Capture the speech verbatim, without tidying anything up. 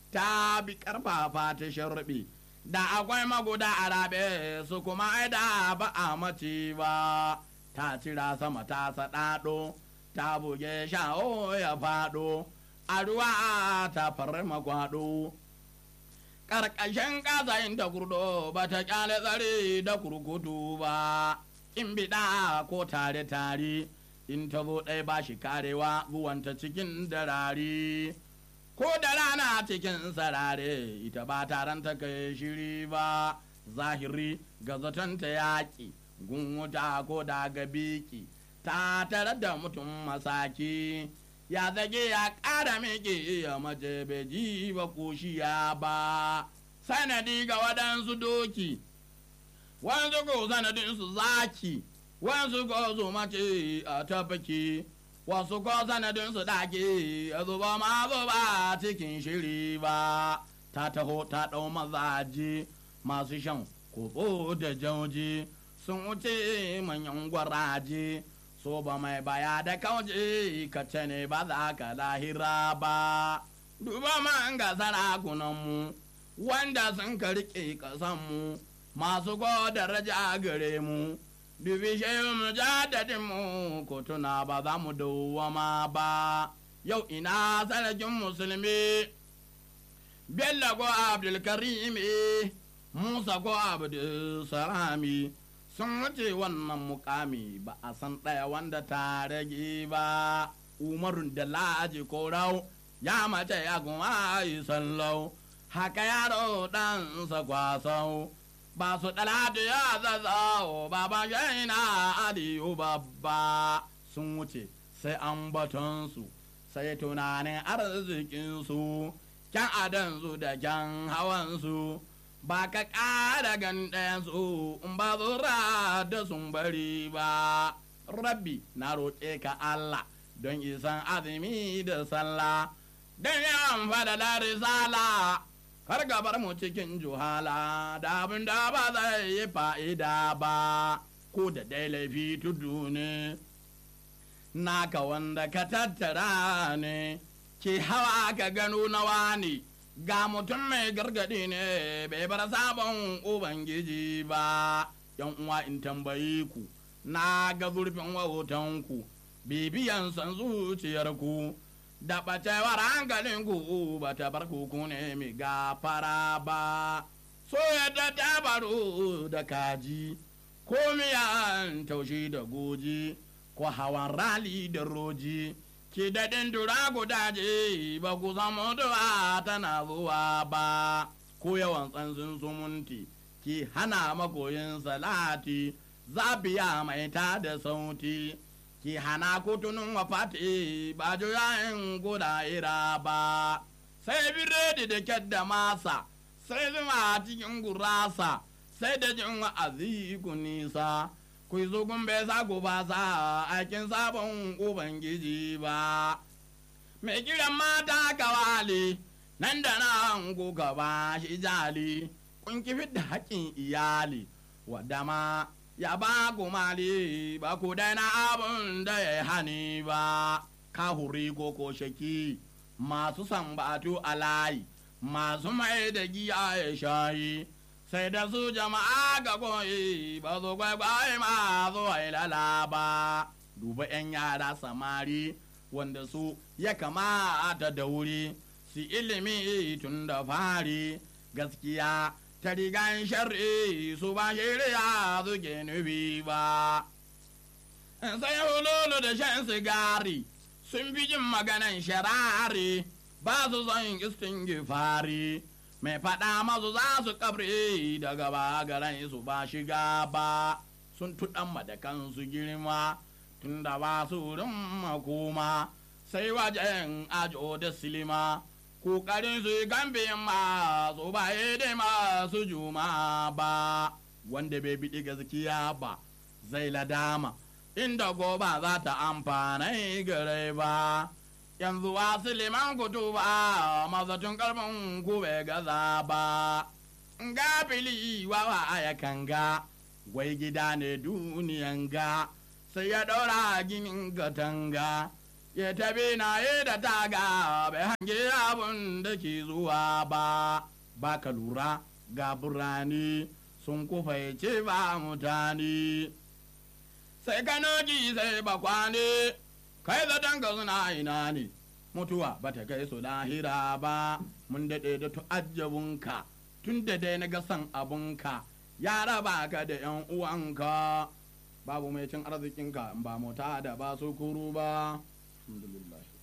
ta bi karfafa ta sharbi da akwai maguda a rabe su kuma ai da ba a mace ba ta cira sama ta saɗaɗo ta buge sha'o ya faɗo a ruwa ta farma kwaɗo ƙarƙashin ƙasa inda kurdo ba ta ƙyale tsare da kurkutu ba in biɗa ko tare-tare in ta zo ɗaya ba shi karewa zuwanta cikin darari ko da rana cikin sarare ita ba taron ta kai shiri ba zahiri ga zaton ta yaƙi gunwuta ko da ga biki ta tare da mutum masaki ya zage ya ƙara miƙe ya mace bai ji ba koshiya ba sanadi ga waɗansu doki wanzu ko sanadinsu zaki wanzu ko su mace a tafaki wasu ko sanadinsu dake a zuba ma zuba cikin shiri ba ta taho ta ɗau mazaje masu shan kobo da jauji sun wuce manyan gwaraje so ba mai baya da kauje ka ce ne ba za ka lahira ba duba man ga sarakunanmu wanda sun ka riƙe ƙasanmu masu ko daraja gare mu dubi shehu mujadadinmu ko tuna ba za mu dawwama ba yau ina sarkin musulmi bello ko abdulkarimi musa ko abdulsalami sun wuce wannan mukami ba a san ɗaya wanda ta rage ba umarun da laji ko rau ya mace ya kuma yi sallau haka yaro ɗansa kwasau ba su ɗalatu ya zazzau baban shaina aliyu babba sun wuce sai an batonsu sai tunanin arzikinsu kyan adansu da kyan hawansu ba ka ƙara gan ɗayansu in ba zura da sun bari ba rabbi na roƙe ka Allah don isan azumi da sallah don yawan fada da risala kar gabar mu cikin juhala da abin da ba zai yi fa'ida ba ko da dai laifi tudu ne naka wanda ka tattara ne ke hawa ka gano nawa ne ga mutum mai gargadi ne bai bar sabon ubangiji ba yan uwa in tambayi ku na ga zurfin wautanku bibiyan san zuciyarku da ɓacewar hankalinku ba ta bar kuku ne mai gafara ba so yadda ta baro da kaji ko miyan taushi da goji ko hawan rali da roji ki daɗin dura gudaje ba ku samu duwa tana zuwa ba ko yawan tsansin sumunti ki hana makoyin salati zabiya mai ta da sauti ki hana kutunun wafati ba juyayin guda ira ba sai biredi da kyar da masa sai zuma cikin gurasa sai da jin wa'azi ku nisa ku zo gumbe sa ku ba sa aikin sabon ubangiji ba mai kiran mata kawali nan da nan ku gaba shi jali kun kifi da haƙƙin iyali wadda ma ya ba ku mali ba ku daina abin da ya hani ba ka huri ko ko shaki masu sambatu a layi masu mai da giya ya shayi sai da su jama'a ga koyi ba su kwaikwaye masu wailala ba duba 'yan yara samari wanda su ya kamata da wuri su ilimi tun da fari gaskiya ta rigan shari'i su ba shari'a suke nufi ba sai hululu da shan sigari sun fi jin maganan sharari ba su son istin gifari mai faɗa masu za su kabre daga ba garan su ba shiga ba sun tuɗan madakan su girma tun da ba su wurin makoma sai wajen ajo da silima kokarin su gambe masu ba da masu juma ba wanda bai biɗi gaskiya ba zai ladama inda goba za ta amfana gare ba yanzu wasu liman kutu ba mazatun karfin ku bai gaza ba gafili wawa aya kanga gwai gida ne duniyan ga sai ya ɗaura ginin katanga ya tabi na yi da taga bai hange abun da ke zuwa ba ba ka lura ga birane sun kufaice ba mutane sai kanoji sai bakwane kai zaton ka suna ina ne mutuwa ba ta kai su lahira ba mun daɗe da tu'ajjabunka tun da dai na ga san abunka ya raba ka da yan uwanka babu mai cin arzikinka ba mota da ba su kuru ba alhamdulillah